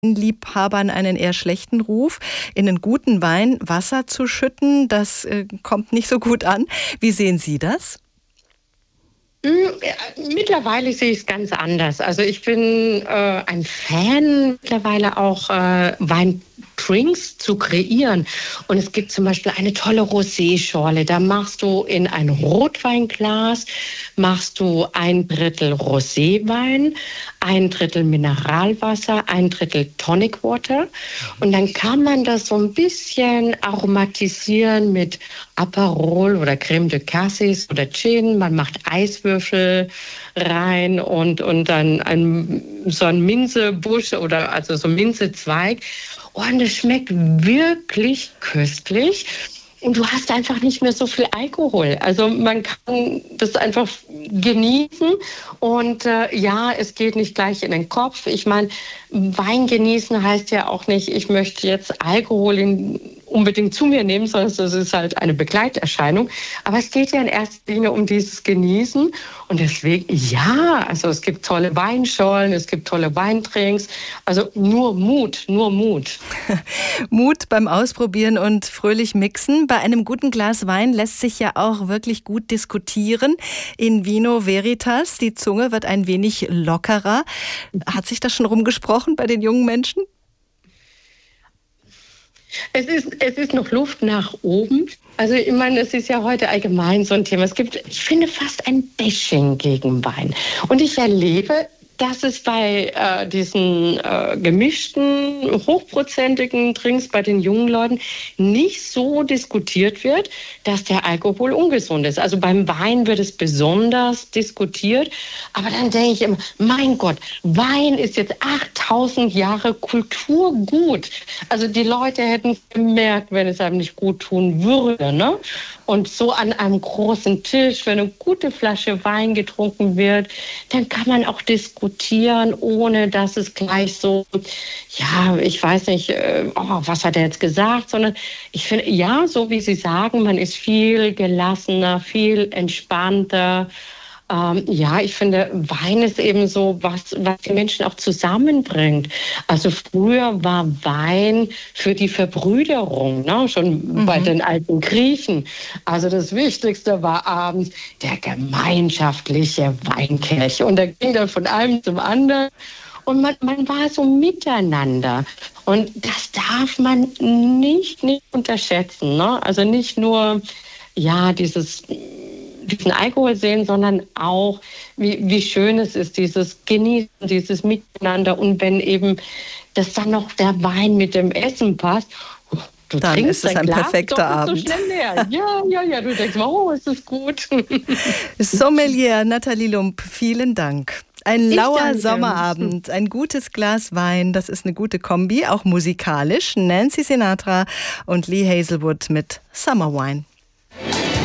Liebhabern einen eher schlechten Ruf. In einen guten Wein Wasser zu schütten, das kommt nicht so gut an. Wie sehen Sie das? Mittlerweile sehe ich es ganz anders. Also ich bin ein Fan mittlerweile auch Weindrinks zu kreieren. Und es gibt zum Beispiel eine tolle Rosé-Schorle. Da machst du in ein Rotweinglas, machst du 1/3 Roséwein, 1/3 Mineralwasser, 1/3 Tonic Water. Und dann kann man das so ein bisschen aromatisieren mit Aperol oder Crème de Cassis oder Gin. Man macht Eiswürfel rein und dann so ein Minzebusch oder also so Minzezweig. Und es schmeckt wirklich köstlich. Und du hast einfach nicht mehr so viel Alkohol. Also man kann das einfach genießen. Und ja, es geht nicht gleich in den Kopf. Ich meine, Wein genießen heißt ja auch nicht, ich möchte jetzt Alkohol unbedingt zu mir nehmen, sondern das ist halt eine Begleiterscheinung. Aber es geht ja in erster Linie um dieses Genießen. Und deswegen, ja, also es gibt tolle Weinschollen, es gibt tolle Weintrinks. Also nur Mut, nur Mut. Mut beim Ausprobieren und fröhlich mixen. Bei einem guten Glas Wein lässt sich ja auch wirklich gut diskutieren. In Vino Veritas, die Zunge wird ein wenig lockerer. Hat sich das schon rumgesprochen bei den jungen Menschen? Es ist noch Luft nach oben. Also ich meine, es ist ja heute allgemein so ein Thema. Es gibt, ich finde, fast ein Bashing gegen Wein. Und ich erlebe, dass es bei diesen gemischten, hochprozentigen Drinks bei den jungen Leuten nicht so diskutiert wird, dass der Alkohol ungesund ist. Also beim Wein wird es besonders diskutiert. Aber dann denke ich immer, mein Gott, Wein ist jetzt 8000 Jahre Kulturgut. Also die Leute hätten es gemerkt, wenn es einem nicht gut tun würde, ne? Und so an einem großen Tisch, wenn eine gute Flasche Wein getrunken wird, dann kann man auch diskutieren, ohne dass es gleich so, ja, ich weiß nicht, was hat er jetzt gesagt, sondern ich finde, ja, so wie Sie sagen, man ist viel gelassener, viel entspannter. Ja, ich finde, Wein ist eben so was die Menschen auch zusammenbringt. Also früher war Wein für die Verbrüderung, ne? Schon bei den alten Griechen. Also das Wichtigste war abends der gemeinschaftliche Weinkelch. Und da ging dann von einem zum anderen. Und man war so miteinander. Und das darf man nicht unterschätzen, ne? Also nicht nur, ja, diesen Alkohol sehen, sondern auch, wie schön es ist, dieses Genießen, dieses Miteinander. Und wenn eben das dann noch der Wein mit dem Essen passt, du dann trinkst ist es ein Glas perfekter Abend. so schnell leer. Ja, du denkst, oh, ist das gut. Sommelier Nathalie Lump, vielen Dank. Ein lauer Sommerabend, ein gutes Glas Wein, das ist eine gute Kombi, auch musikalisch. Nancy Sinatra und Lee Hazelwood mit Summer Wine.